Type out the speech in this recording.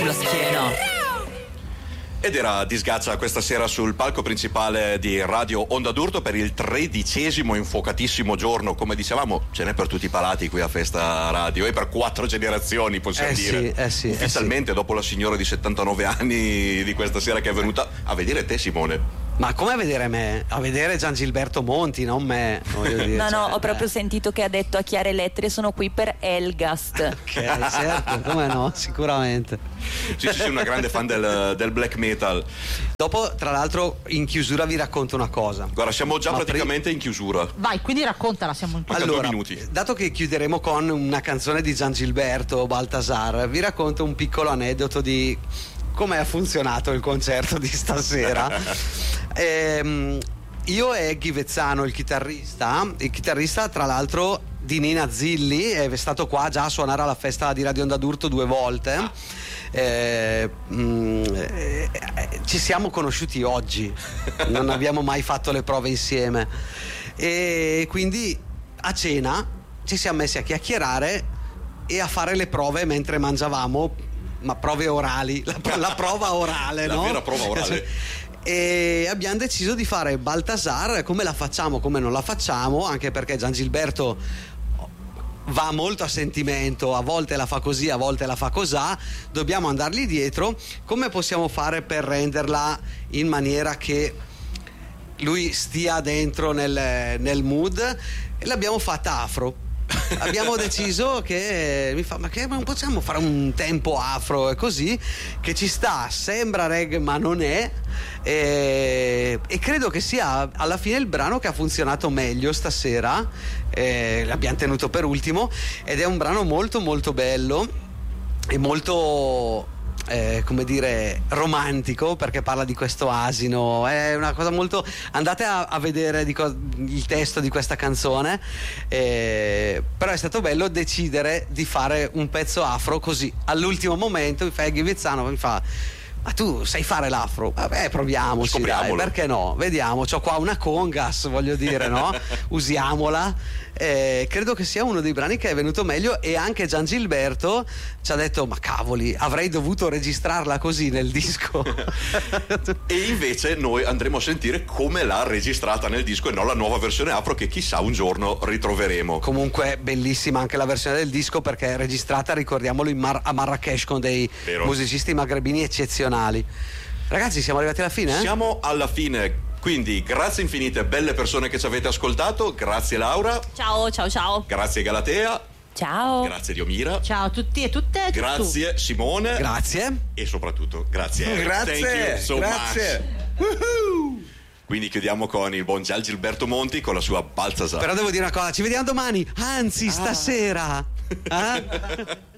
sulla schiena. Ed era Disgaccia questa sera sul palco principale di Radio Onda d'Urto per il 13° infuocatissimo giorno. Come dicevamo, ce n'è per tutti i palati qui a Festa Radio e per 4 generazioni, possiamo dire. Sì, ufficialmente, dopo la signora di 79 anni di questa sera che è venuta a vedere te, Simone. Ma come a vedere me? A vedere Giangilberto Monti, non me, voglio dire. No, ho proprio sentito che ha detto a chiare lettere: sono qui per Elgast. Ok, certo, come no, sicuramente. Sì, una grande fan del black metal. Dopo, tra l'altro, in chiusura vi racconto una cosa. Guarda, siamo già praticamente in chiusura. Vai, quindi raccontala, siamo in chiusura. Mancano Allora, 2 minuti. dato che chiuderemo con una canzone di Giangilberto Baltasar, vi racconto un piccolo aneddoto di come ha funzionato il concerto di stasera. Io e Ghivezzano, il chitarrista tra l'altro di Nina Zilli, è stato qua già a suonare alla festa di Radio Onda d'Urto 2 volte. Ci siamo conosciuti oggi, non abbiamo mai fatto le prove insieme, e quindi a cena ci siamo messi a chiacchierare e a fare le prove mentre mangiavamo, ma prove orali, la prova orale, la vera prova orale. E abbiamo deciso di fare Baltasar, come la facciamo, come non la facciamo, anche perché Giangilberto va molto a sentimento, a volte la fa così, a volte la fa cosà, dobbiamo andargli dietro. Come possiamo fare per renderla in maniera che lui stia dentro nel mood? E l'abbiamo fatta afro. Abbiamo deciso che ma non possiamo fare un tempo afro e così, che ci sta, sembra reggae ma non è, e credo che sia alla fine il brano che ha funzionato meglio stasera. L'abbiamo tenuto per ultimo ed è un brano molto molto bello e molto come dire romantico, perché parla di questo asino. È una cosa molto, andate a vedere il testo di questa canzone, però è stato bello decidere di fare un pezzo afro così all'ultimo momento. Mi fa Ghivezzano, mi fa: ma tu sai fare l'afro? Vabbè, proviamoci, dai, perché no? Vediamo, c'ho qua una congas, voglio dire, no? Usiamola. Credo che sia uno dei brani che è venuto meglio, e anche Giangilberto ci ha detto: ma cavoli, avrei dovuto registrarla così nel disco. E invece noi andremo a sentire come l'ha registrata nel disco e non la nuova versione afro, che chissà un giorno ritroveremo. Comunque bellissima anche la versione del disco, perché è registrata, ricordiamolo, a Marrakesh con dei musicisti magrebini eccezionali. Ragazzi, siamo arrivati alla fine? Siamo alla fine. Quindi grazie infinite, belle persone che ci avete ascoltato. Grazie Laura. Ciao. Grazie Galatea. Ciao. Grazie Diomira. Ciao a tutti e tutte. Grazie Simone. Grazie. E soprattutto grazie Eric. Grazie. Thank you so Grazie. much. Quindi chiudiamo con il buon Giangilberto Monti con la sua Baltasar. Però devo dire una cosa, ci vediamo domani, anzi stasera.